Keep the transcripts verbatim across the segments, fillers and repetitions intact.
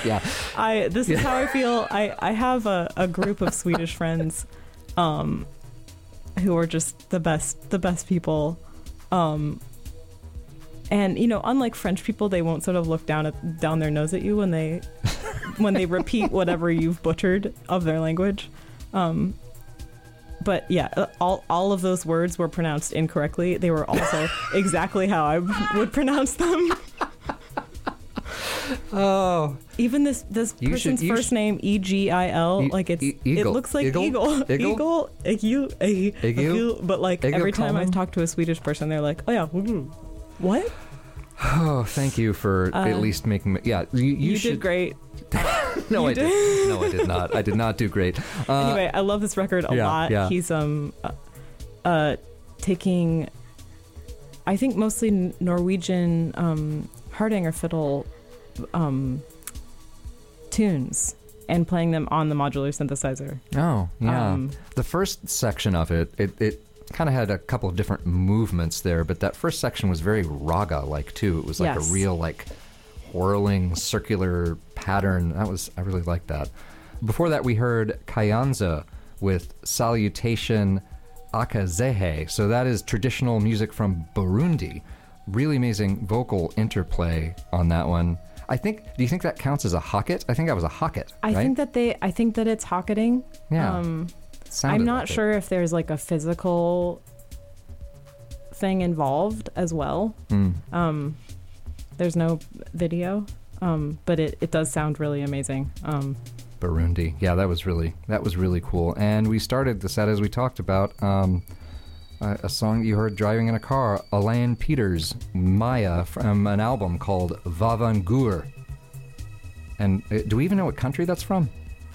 yeah. I this Yeah. is how I feel. I I have a, a group of Swedish friends, um, who are just the best the best people, um. And you know, unlike French people, they won't sort of look down at down their nose at you when they when they repeat whatever you've butchered of their language. Um, but yeah, all all of those words were pronounced incorrectly. They were also exactly how I would pronounce them. Oh, even this this You person's should- you first should- name E G I L, E- like it's E- it Eagle. looks like Eagle? eagle, Eagle? eagle, eagle, Eagle? but like Eagle every time I Common? talk to a Swedish person, they're like, oh yeah, mm, what? oh, thank you for Uh, at least making me. Yeah, you, you, You, should. did great. No, You I did. did. No, I did not. I did not do great. Uh, Anyway, I love this record a yeah, lot. yeah. He's um uh, uh taking, I think mostly N- Norwegian um Hardanger fiddle um tunes and playing them on the modular synthesizer. Oh, yeah. Um, the first section of it, it, it kind of had a couple of different movements there, but that first section was very raga-like too. It was like Yes. a real like whirling circular pattern. That was I really liked that. Before that, we heard Kayanza with Salutation Akazehe. So that is traditional music from Burundi. Really amazing vocal interplay on that one. I think. Do you think that counts as a hocket? I think that was a hocket. I right? think that they I think that it's hocketing. Yeah. Um Sounded I'm not like it. sure if there's like a physical thing involved as well. Mm. Um, there's no video, um, but it, it does sound really amazing. Um, Burundi. Yeah, that was really that was really cool. And we started the set as we talked about um, a, a song you heard driving in a car, Alain Peters, Maya, from an album called Vavangur. And uh, do we even know what country that's from?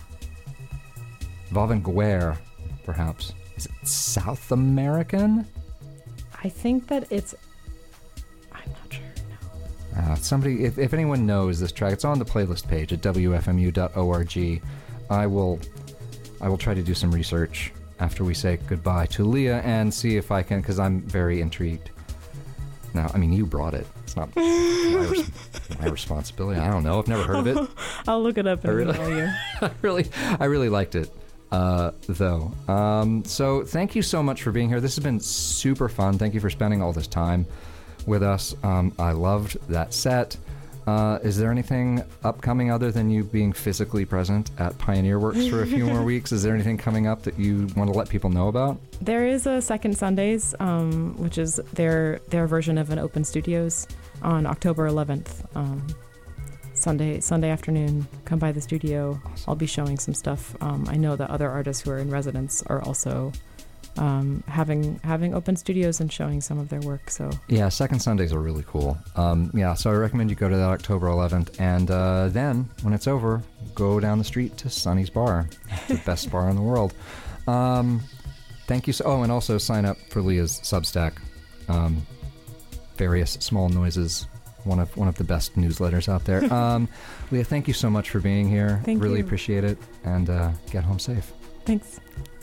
Vavanguer, perhaps. Is it South American? I think that it's. I'm not sure. No. Uh, somebody, if, if anyone knows this track, it's on the playlist page at w f m u dot org. I will, I will try to do some research after we say goodbye to Leah and see if I can, because I'm very intrigued. Now, I mean, you brought it. It's not my, res- my responsibility. I don't know. I've never heard of it. I'll look it up and I really- email you. I really, I really liked it, uh, though. Um, so thank you so much for being here. This has been super fun. Thank you for spending all this time with us. Um, I loved that set. Uh, is there anything upcoming other than you being physically present at Pioneer Works for a few more weeks? Is there anything coming up that you want to let people know about? There is a Second Sundays, um, which is their their version of an Open Studios on October eleventh. Um, Sunday Sunday afternoon, come by the studio. Awesome. I'll be showing some stuff. Um, I know that other artists who are in residence are also um, having having open studios and showing some of their work. So Yeah, Second Sundays are really cool. Um, yeah, so I recommend you go to that October eleventh, and uh, then, when it's over, go down the street to Sonny's Bar. It's the best bar in the world. Um, thank you. So, oh, and also sign up for Leah's Substack. Um, various Small Noises, one of one of the best newsletters out there. Um, Leah, thank you so much for being here. Thank really you. appreciate it, and uh, get home safe. thanks.